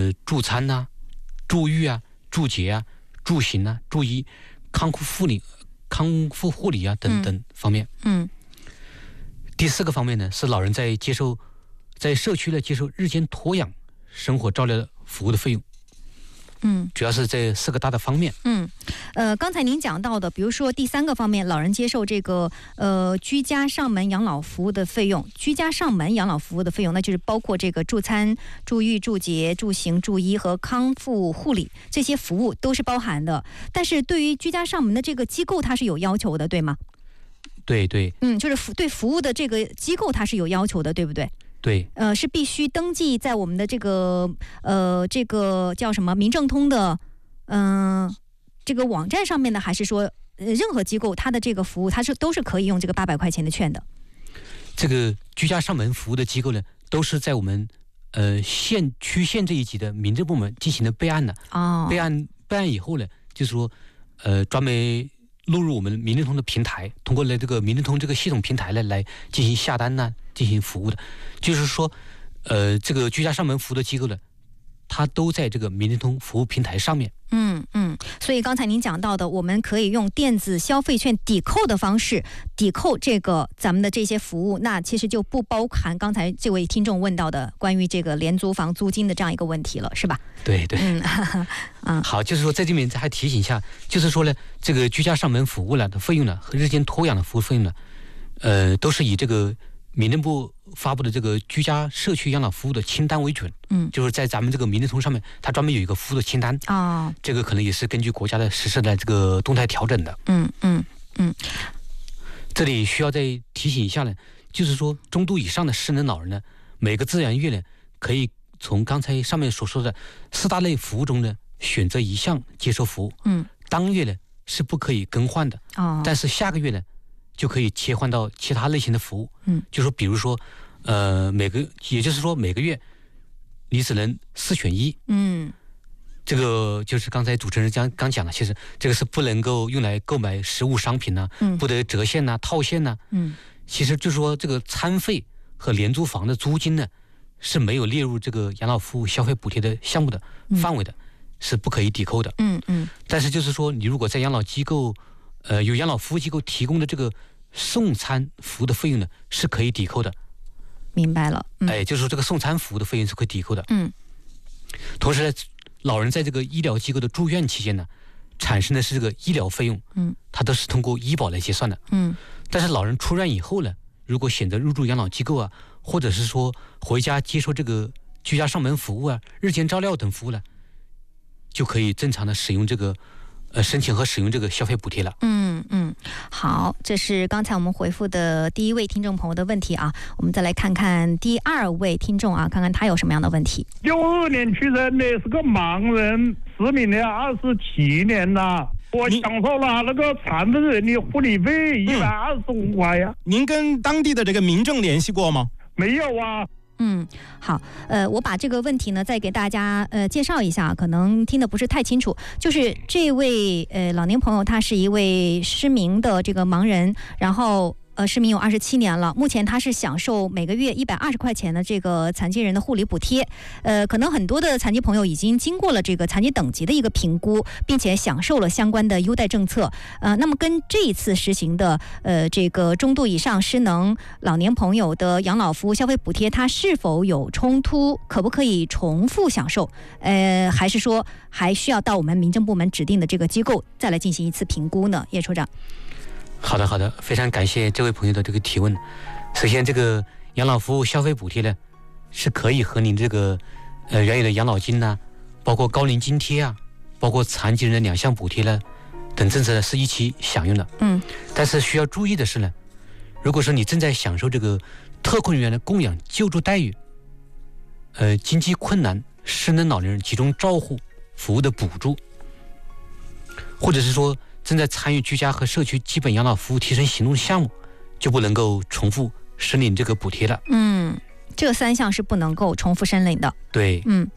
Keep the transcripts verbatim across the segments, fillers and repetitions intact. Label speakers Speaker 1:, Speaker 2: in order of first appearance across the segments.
Speaker 1: 呃助餐呐、啊、助育啊、助洁啊、助行啊、助医、康复护理、康复护理啊等等方面。
Speaker 2: 嗯。嗯
Speaker 1: 第四个方面呢，是老人在接受在社区呢接受日间托养生活照料服务的费用。
Speaker 2: 嗯，
Speaker 1: 主要是这四个大的方面。
Speaker 2: 嗯，呃，刚才您讲到的，比如说第三个方面，老人接受这个呃居家上门养老服务的费用，居家上门养老服务的费用，那就是包括这个助餐、助育、助洁、助行、助医和康复护理这些服务都是包含的。但是对于居家上门的这个机构，它是有要求的，对吗？
Speaker 1: 对对，
Speaker 2: 嗯，就是服对服务的这个机构它是有要求的，对不对？
Speaker 1: 对，
Speaker 2: 呃，是必须登记在我们的这个呃这个叫什么民政通的嗯、呃、这个网站上面的，还是说呃任何机构它的这个服务它是都是可以用这个八百块钱的券的？
Speaker 1: 这个居家上门服务的机构呢，都是在我们呃县区县这一级的民政部门进行了备案的。
Speaker 2: 哦，
Speaker 1: 备案备案以后呢，就是说呃专门录入我们民政通的平台，通过了这个民政通这个系统平台呢来进行下单呢，进行服务的。就是说，呃，这个居家上门服务的机构呢，它都在这个民政通服务平台上面。
Speaker 2: 嗯嗯，所以刚才您讲到的，我们可以用电子消费券抵扣的方式抵扣这个咱们的这些服务，那其实就不包含刚才这位听众问到的关于这个廉租房租金的这样一个问题了，是吧？
Speaker 1: 对对，
Speaker 2: 嗯嗯，
Speaker 1: 好，就是说在这边还提醒一下，就是说呢，这个居家上门服务呢的费用呢和日间托养的服务费用呢，呃，都是以这个民政部发布的这个居家社区养老服务的清单为准。
Speaker 2: 嗯，
Speaker 1: 就是在咱们这个民政通上面，它专门有一个服务的清单。
Speaker 2: 哦，
Speaker 1: 这个可能也是根据国家的实施的这个动态调整的。
Speaker 2: 嗯嗯嗯。
Speaker 1: 这里需要再提醒一下呢，就是说中度以上的失能老人呢，每个自然月呢，可以从刚才上面所说的四大类服务中呢，选择一项接受服务。
Speaker 2: 嗯，
Speaker 1: 当月呢是不可以更换的。
Speaker 2: 哦，
Speaker 1: 但是下个月呢，就可以切换到其他类型的服务。
Speaker 2: 嗯，
Speaker 1: 就说比如说，呃，每个也就是说每个月你只能四选一。
Speaker 2: 嗯，
Speaker 1: 这个就是刚才主持人刚刚讲的，其实这个是不能够用来购买实物商品呐、啊，
Speaker 2: 嗯，
Speaker 1: 不得折现呐、啊、套现呐、啊。
Speaker 2: 嗯，
Speaker 1: 其实就是说这个餐费和廉租房的租金呢是没有列入这个养老服务消费补贴的项目的范围的，嗯、是不可以抵扣的。
Speaker 2: 嗯嗯。
Speaker 1: 但是就是说，你如果在养老机构，呃，有养老服务机构提供的这个送餐服务的费用呢，是可以抵扣的。
Speaker 2: 明白了。
Speaker 1: 嗯、哎，就是说这个送餐服务的费用是可以抵扣的。
Speaker 2: 嗯。
Speaker 1: 同时呢，老人在这个医疗机构的住院期间呢，产生的是这个医疗费用，
Speaker 2: 嗯，
Speaker 1: 它都是通过医保来结算的。
Speaker 2: 嗯。
Speaker 1: 但是老人出院以后呢，如果选择入住养老机构啊，或者是说回家接受这个居家上门服务啊、日间照料等服务呢，就可以正常的使用这个。呃，申请和使用这个消费补贴了。
Speaker 2: 嗯嗯，好，这是刚才我们回复的第一位听众朋友的问题啊。我们再来看看第二位听众啊，看看他有什么样的问题。
Speaker 3: 九二年出生的，是个盲人，失明了二十七年了。我享受了那个残疾人的护理费一百二十五块呀。
Speaker 4: 您跟当地的这个民政联系过吗？
Speaker 3: 没有啊。
Speaker 2: 嗯，好，呃，我把这个问题呢再给大家呃介绍一下，可能听得不是太清楚。就是这位呃老年朋友，他是一位失明的这个盲人，然后呃失明有二十七年了，目前他是享受每个月一百二十块钱的这个残疾人的护理补贴。呃，可能很多的残疾朋友已经经过了这个残疾等级的一个评估，并且享受了相关的优待政策。呃，那么跟这一次实行的呃这个中度以上失能老年朋友的养老服务消费补贴，它是否有冲突？可不可以重复享受？呃，还是说还需要到我们民政部门指定的这个机构再来进行一次评估呢？叶处长。
Speaker 1: 好的，好的，非常感谢这位朋友的这个提问。首先，这个养老服务消费补贴呢，是可以和您这个呃原有的养老金呐、啊，包括高龄津贴啊，包括残疾人的两项补贴呢等政策呢是一起享用的。
Speaker 2: 嗯。
Speaker 1: 但是需要注意的是呢，如果说你正在享受这个特困人员的供养救助待遇，呃，经济困难失能老年人集中照护服务的补助，或者是说正在参与居家和社区基本养老服务提升行动项目，就不能够重复申领这个补贴了。
Speaker 2: 嗯，这三项是不能够重复申领的。
Speaker 1: 对，
Speaker 2: 嗯。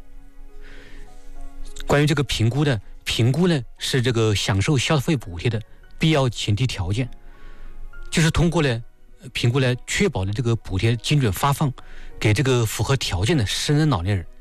Speaker 1: 关于这个评估的评估呢，是这个享受消费补贴的必要前提条件，就是通过了评估来确保了这个补贴精准发放给这个符合条件的失能老年人。